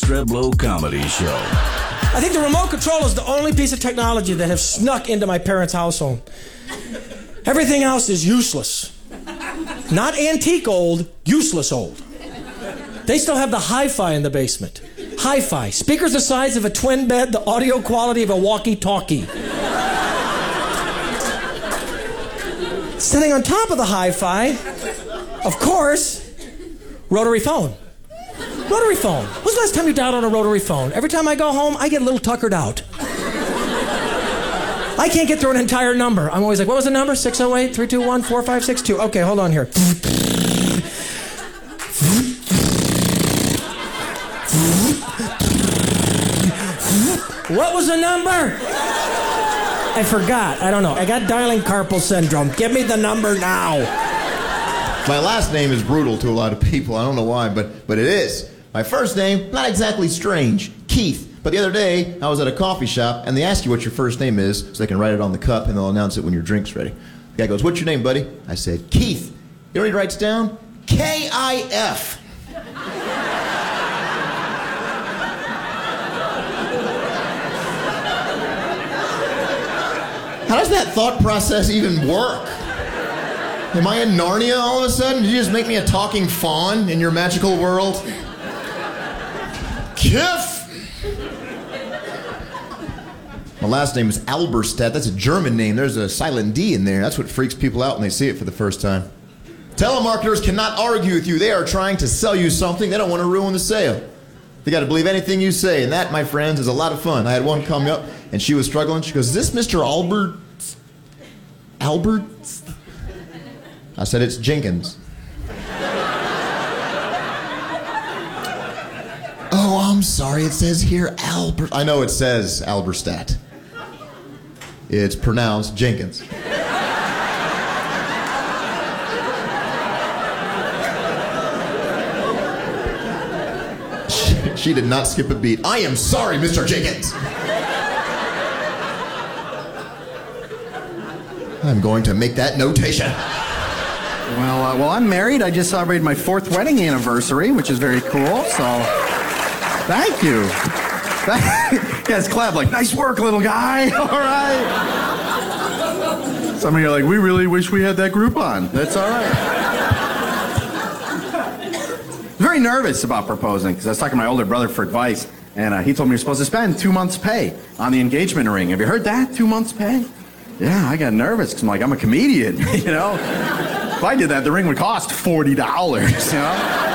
Streblow Comedy Show. I think the remote control is the only piece of technology that have snuck into my parents' household. Everything else is useless. Not antique old, useless old. They still have the hi-fi in the basement. Hi-fi. Speakers the size of a twin bed, the audio quality of a walkie-talkie. Sitting on top of the hi-fi, of course, rotary phone. Rotary phone. When's the last time you dialed on a rotary phone? Every time I go home, I get a little tuckered out. I can't get through an entire number. I'm always like, what was the number? 608-321-4562. Okay, hold on here. What was the number? I forgot. I don't know. I got dialing carpal syndrome. Give me the number now. My last name is brutal to a lot of people. I don't know why, but it is. My first name, not exactly strange. Keith. But the other day, I was at a coffee shop, and they ask you what your first name is, so they can write it on the cup, and they'll announce it when your drink's ready. The guy goes, "What's your name, buddy?" I said, "Keith." You know what he writes down? K-I-F. How does that thought process even work? Am I in Narnia all of a sudden? Did you just make me a talking fawn in your magical world? Kiff! My last name is Alberstadt. That's a German name. There's a silent D in there. That's what freaks people out when they see it for the first time. Telemarketers cannot argue with you. They are trying to sell you something. They don't want to ruin the sale. They got to believe anything you say, and that, my friends, is a lot of fun. I had one come up, and she was struggling. She goes, "Is this Mr. Albert?" Albert? I said, "It's Jenkins." "Oh, I'm sorry. It says here Albert." I know it says Alberstadt. It's pronounced Jenkins. She did not skip a beat. "I am sorry, Mr. Jenkins." I'm going to make that notation. Well, I'm married. I just celebrated my 4th wedding anniversary, which is very cool, so thank you. You guys clap like, "Nice work, little guy." All right. Some of you are like, "We really wish we had that Groupon." That's all right. Very nervous about proposing because I was talking to my older brother for advice, and he told me you're supposed to spend 2 months' pay on the engagement ring. Have you heard that? 2 months' pay? Yeah, I got nervous because I'm a comedian, you know? If I did that, the ring would cost $40, you know?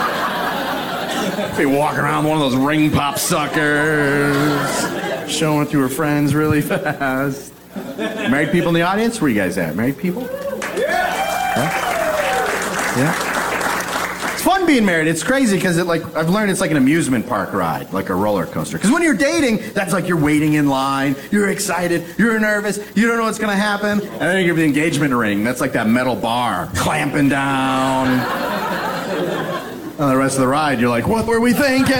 Be walking around with one of those ring pop suckers, showing it to her friends really fast. Married people in the audience? Where are you guys at? Married people? Yeah. Yeah? It's fun being married. It's crazy because I've learned it's like an amusement park ride, like a roller coaster. Because when you're dating, that's like you're waiting in line, you're excited, you're nervous, you don't know what's going to happen, and then you give the engagement ring. That's like that metal bar clamping down. And the rest of the ride, you're like, what were we thinking?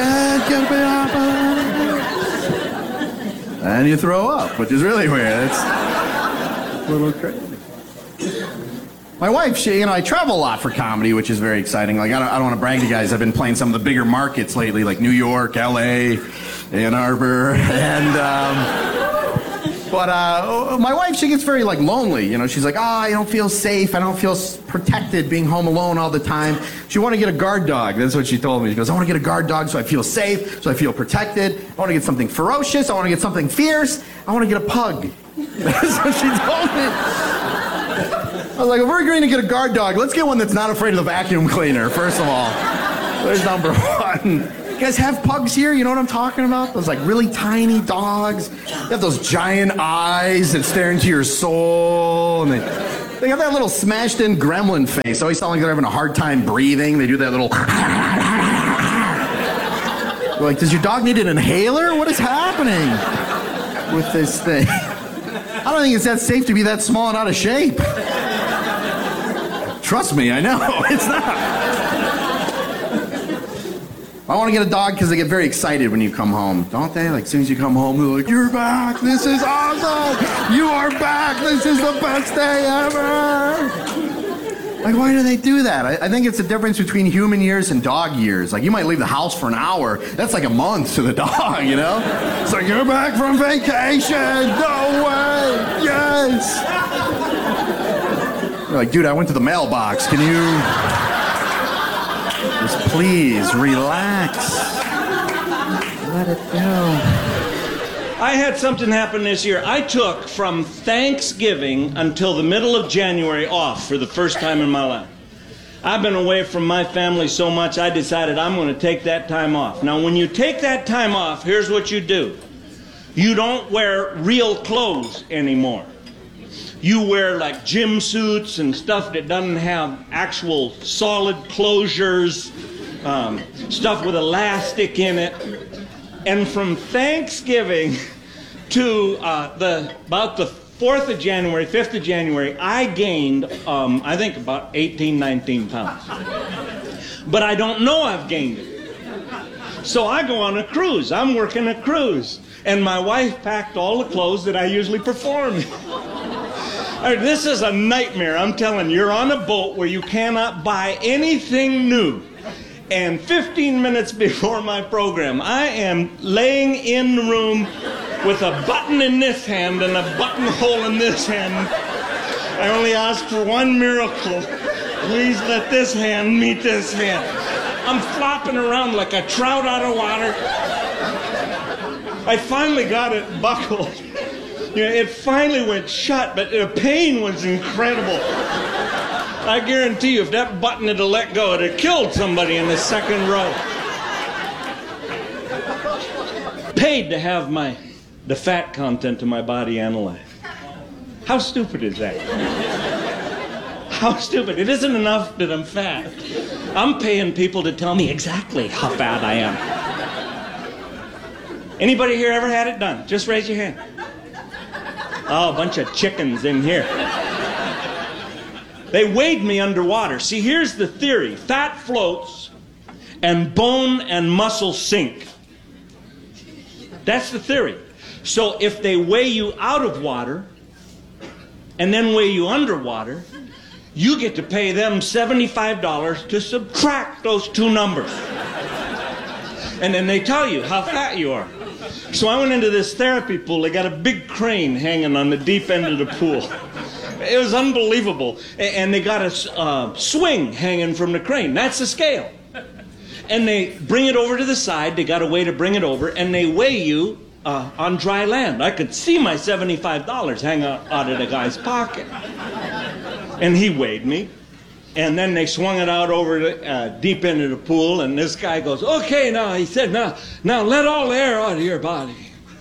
And you throw up, which is really weird. It's a little crazy. My wife, I travel a lot for comedy, which is very exciting. Like, I don't want to brag to you guys. I've been playing some of the bigger markets lately, like New York, L.A., Ann Arbor, and but my wife, she gets very lonely. You know, she's like, I don't feel safe. I don't feel protected being home alone all the time. She want to get a guard dog. That's what she told me. She goes, I want to get a guard dog so I feel safe, so I feel protected. I want to get something ferocious. I want to get something fierce. I want to get a pug. That's what she told me. I was like, if we're agreeing to get a guard dog, let's get one that's not afraid of the vacuum cleaner, first of all. There's number one. You guys have pugs here? You know what I'm talking about? Those really tiny dogs. They have those giant eyes that stare into your soul. And they have that little smashed in gremlin face. They always sound like they're having a hard time breathing. They do that little... You're like, does your dog need an inhaler? What is happening with this thing? I don't think it's that safe to be that small and out of shape. Trust me, I know. It's not. I want to get a dog because they get very excited when you come home, don't they? Like, as soon as you come home, they're like, you're back. This is awesome. You are back. This is the best day ever. Like, why do they do that? I think it's the difference between human years and dog years. Like, you might leave the house for an hour. That's like a month to the dog, you know? It's like, you're back from vacation. No way. Yes. You're like, dude, I went to the mailbox. Can you just please relax? Let it go. I had something happen this year. I took from Thanksgiving until the middle of January off for the first time in my life. I've been away from my family so much, I decided I'm going to take that time off. Now, when you take that time off, here's what you do. You don't wear real clothes anymore. You wear like gym suits and stuff that doesn't have actual solid closures, stuff with elastic in it. And from Thanksgiving to about the 4th of January, 5th of January, I gained, I think, about 18, 19 pounds. But I don't know I've gained it. So I go on a cruise. I'm working a cruise. And my wife packed all the clothes that I usually perform in. This is a nightmare. I'm telling you, you're on a boat where you cannot buy anything new. And 15 minutes before my program, I am laying in the room with a button in this hand and a buttonhole in this hand. I only ask for one miracle. Please let this hand meet this hand. I'm flopping around like a trout out of water. I finally got it buckled. You know, it finally went shut, but the pain was incredible. I guarantee you, if that button had let go, it'd have killed somebody in the second row. Paid to have the fat content of my body analyzed. How stupid is that? How stupid. It isn't enough that I'm fat. I'm paying people to tell me exactly how fat I am. Anybody here ever had it done? Just raise your hand. Oh, a bunch of chickens in here. They weighed me underwater. See, here's the theory. Fat floats and bone and muscle sink. That's the theory. So if they weigh you out of water and then weigh you underwater, you get to pay them $75 to subtract those two numbers. And then they tell you how fat you are. So I went into this therapy pool. They got a big crane hanging on the deep end of the pool. It was unbelievable. And they got a swing hanging from the crane. That's the scale. And they bring it over to the side. They got a way to bring it over. And they weigh you on dry land. I could see my $75 hang out of the guy's pocket. And he weighed me. And then they swung it out over the deep end of the pool. And this guy goes, okay, now, he said, now let all the air out of your body.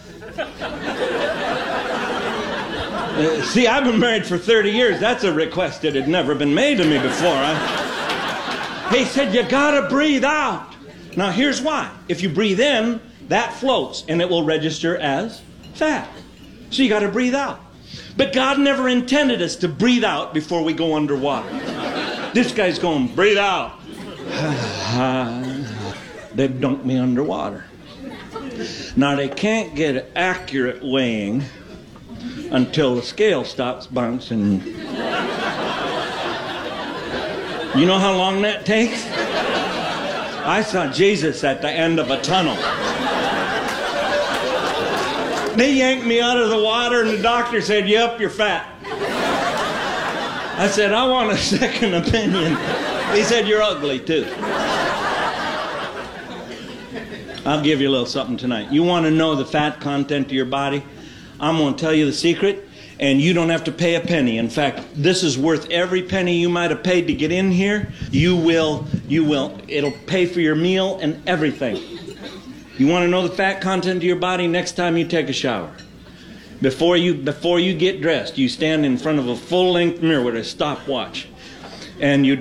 See, I've been married for 30 years. That's a request that had never been made to me before. He said, you gotta breathe out. Now, here's why. If you breathe in, that floats, and it will register as fat. So you gotta breathe out. But God never intended us to breathe out before we go underwater. This guy's going, breathe out. They've dunked me underwater. Now, they can't get accurate weighing until the scale stops bouncing. You know how long that takes? I saw Jesus at the end of a tunnel. They yanked me out of the water and the doctor said, yep, you're fat. I said, I want a second opinion. He said, you're ugly too. I'll give you a little something tonight. You want to know the fat content of your body? I'm going to tell you the secret, and you don't have to pay a penny. In fact, this is worth every penny you might have paid to get in here. It'll pay for your meal and everything. You want to know the fat content of your body? Next time you take a shower. Before you get dressed, you stand in front of a full-length mirror with a stopwatch, and you